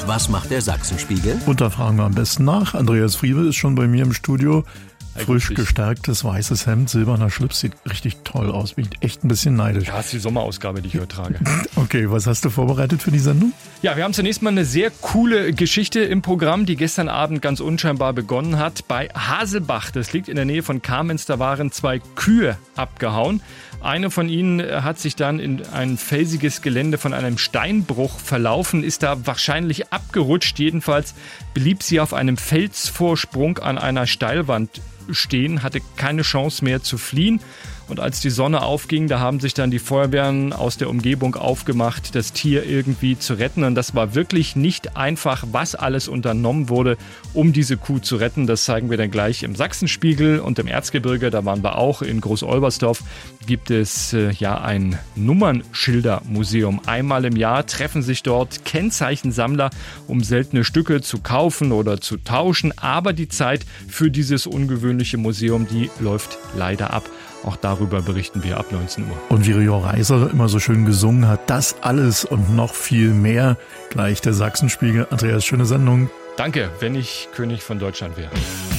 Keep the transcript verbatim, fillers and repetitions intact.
Und was macht der Sachsenspiegel? Und da fragen wir am besten nach. Andreas Friebe ist schon bei mir im Studio. Frisch gestärktes weißes Hemd, silberner Schlips, sieht richtig toll aus. Bin ich echt ein bisschen neidisch. Ja, das ist die Sommerausgabe, die ich heute trage. Okay, was hast du vorbereitet für die Sendung? Ja, wir haben zunächst mal eine sehr coole Geschichte im Programm, die gestern Abend ganz unscheinbar begonnen hat. Bei Haselbach, das liegt in der Nähe von Kamenz, da waren zwei Kühe abgehauen. Eine von ihnen hat sich dann in ein felsiges Gelände von einem Steinbruch verlaufen, ist da wahrscheinlich abgerutscht. Jedenfalls blieb sie auf einem Felsvorsprung an einer Steilwand stehen, hatte keine Chance mehr zu fliehen. Und als die Sonne aufging, da haben sich dann die Feuerwehren aus der Umgebung aufgemacht, das Tier irgendwie zu retten. Und das war wirklich nicht einfach, was alles unternommen wurde, um diese Kuh zu retten. Das zeigen wir dann gleich im Sachsenspiegel und im Erzgebirge. Da waren wir auch. In Groß-Olbersdorf gibt es äh, ja ein Nummernschildermuseum. Einmal im Jahr treffen sich dort Kennzeichensammler, um seltene Stücke zu kaufen oder zu tauschen. Aber die Zeit für dieses ungewöhnliche Museum, die läuft leider ab. Auch darüber berichten wir ab neunzehn Uhr. Und wie Rio Reiser immer so schön gesungen hat, das alles und noch viel mehr. Gleich der Sachsenspiegel. Andreas, schöne Sendung. Danke, wenn ich König von Deutschland wäre.